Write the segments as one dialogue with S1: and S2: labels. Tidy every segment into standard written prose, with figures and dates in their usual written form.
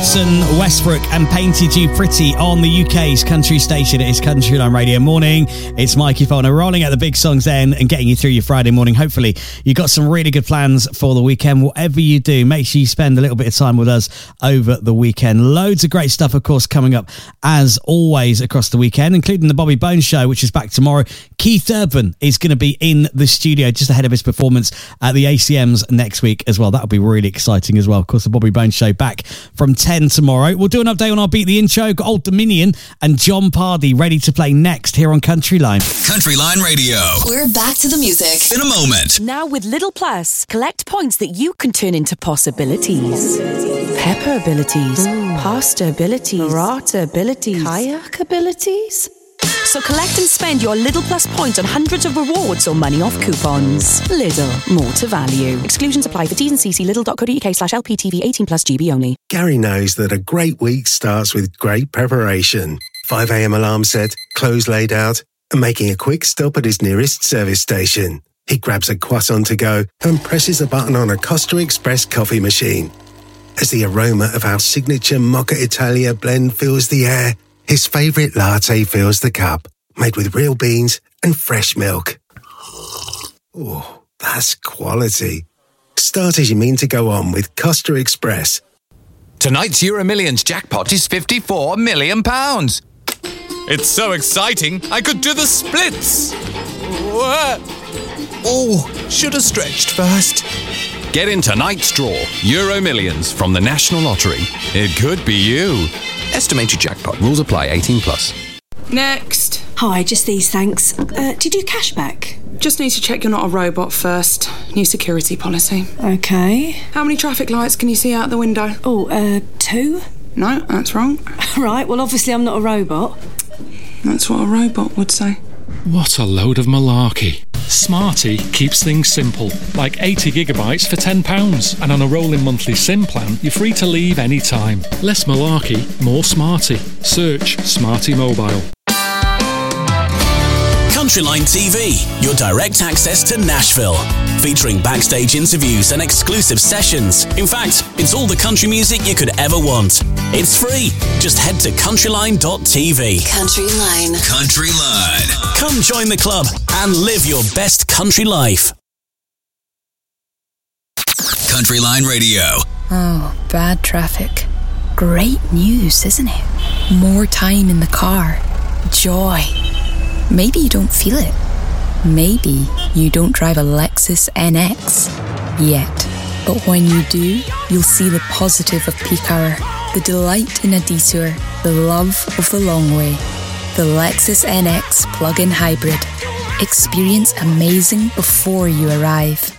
S1: Hudson Westbrook and Painted You Pretty on the UK's country station. It is Country Line Radio Morning. It's Mikey Foner rolling out the big songs then and getting you through your Friday morning. Hopefully you got some really good plans for the weekend. Whatever you do, make sure you spend a little bit of time with us over the weekend. Loads of great stuff, of course, coming up as always across the weekend, including the Bobby Bones Show, which is back tomorrow. Keith Urban is going to be in the studio just ahead of his performance at the ACMs next week as well. That'll be really exciting as well. Of course, the Bobby Bones Show back from 10 tomorrow. We'll do an update on our Beat the Intro. Got Old Dominion and John Pardy ready to play next here on Country Line.
S2: Country Line Radio.
S3: We're back to the music
S2: in a moment.
S4: Now with Lidl Plus, collect points that you can turn into possibilities. Pepper abilities, pasta abilities, rata abilities, kayak abilities. So collect and spend your Lidl Plus points on hundreds of rewards or money off coupons. Lidl, more to value. Exclusions apply for T's and C's. Lidl.co.uk/LPTV 18+ GB only.
S5: Gary knows that a great week starts with great preparation. 5 a.m. alarm set, clothes laid out, and making a quick stop at his nearest service station. He grabs a croissant to go and presses a button on a Costa Express coffee machine. As the aroma of our signature Mocha Italia blend fills the air, his favourite latte fills the cup, made with real beans and fresh milk. Oh, that's quality. Start as you mean to go on with Costa Express.
S6: Tonight's Euro Millions jackpot is £54 million. It's so exciting, I could do the splits. Oh, should have stretched first. Get in tonight's draw, Euro Millions from the National Lottery. It could be you. Estimated jackpot. Rules apply. 18+.
S7: Next.
S8: Hi, just these, thanks. Do you do cashback?
S7: Just need to check you're not a robot first. New security policy.
S8: Okay.
S7: How many traffic lights can you see out the window?
S8: 2?
S7: No, that's wrong.
S8: Right, well, obviously I'm not a robot.
S7: That's what a robot would say.
S9: What a load of malarkey. Smarty keeps things simple, like 80 gigabytes for £10. And on a rolling monthly SIM plan, you're free to leave any time. Less malarkey, more smarty. Search Smarty Mobile.
S2: Countryline TV, your direct access to Nashville. Featuring backstage interviews and exclusive sessions. In fact, it's all the country music you could ever want. It's free. Just head to countryline.tv.
S3: Countryline.
S2: Countryline. Come join the club and live your best country life. Countryline Radio.
S10: Oh, bad traffic. Great news, isn't it? More time in the car. Joy. Maybe you don't feel it. Maybe you don't drive a Lexus NX yet. But when you do, you'll see the positive of peak hour, the delight in a detour, the love of the long way. The Lexus NX plug-in hybrid. Experience amazing before you arrive.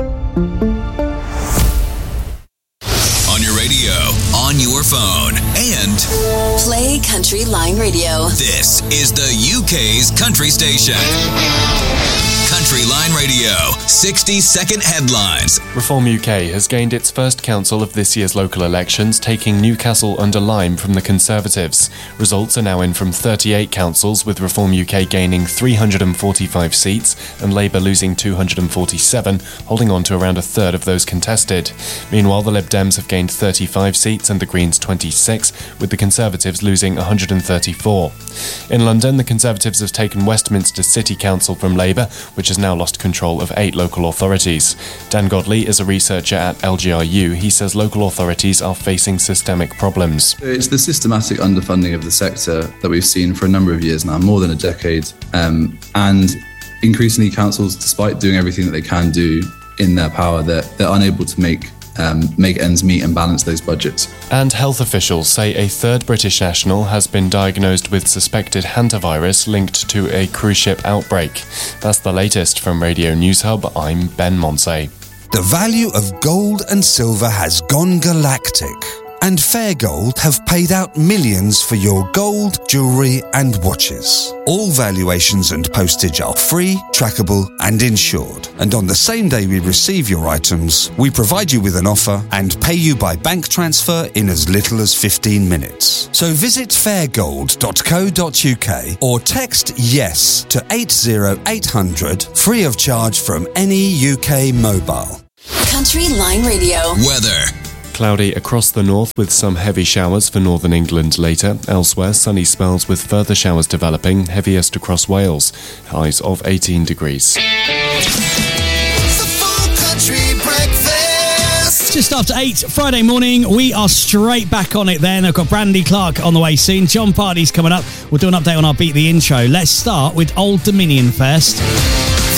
S2: On your radio, on your phone, and
S3: play Country Line Radio.
S2: This is the UK's country station. Country Line Radio, 60-second headlines.
S11: Reform UK has gained its first council of this year's local elections, taking Newcastle under Lyme from the Conservatives. Results are now in from 38 councils, with Reform UK gaining 345 seats and Labour losing 247, holding on to around a third of those contested. Meanwhile, the Lib Dems have gained 35 seats and the Greens 26, with the Conservatives losing 134. In London, the Conservatives have taken Westminster City Council from Labour, which has now lost control of 8 local authorities. Dan Godley is a researcher at LGRU. He says local authorities are facing systemic problems.
S12: It's the systematic underfunding of the sector that we've seen for a number of years now, more than a decade. And increasingly councils, despite doing everything that they can do in their power, they're unable to make ends meet and balance those budgets.
S11: And health officials say a third British national has been diagnosed with suspected hantavirus linked to a cruise ship outbreak. That's the latest from Radio News Hub. I'm Ben Monsey.
S13: The value of gold and silver has gone galactic, and Fair Gold have paid out millions for your gold, jewellery and watches. All valuations and postage are free, trackable and insured. And on the same day we receive your items, we provide you with an offer and pay you by bank transfer in as little as 15 minutes. So visit fairgold.co.uk or text YES to 80800 free of charge from any UK mobile.
S3: Country Line Radio.
S2: Weather.
S11: Cloudy across the north with some heavy showers for northern England later. Elsewhere, sunny spells with further showers developing, heaviest across Wales. Highs of 18 degrees.
S1: Just after 8, Friday morning, we are straight back on it then. I've got Brandy Clark on the way soon. John Party's coming up. We'll do an update on our Beat the Intro. Let's start with Old Dominion first.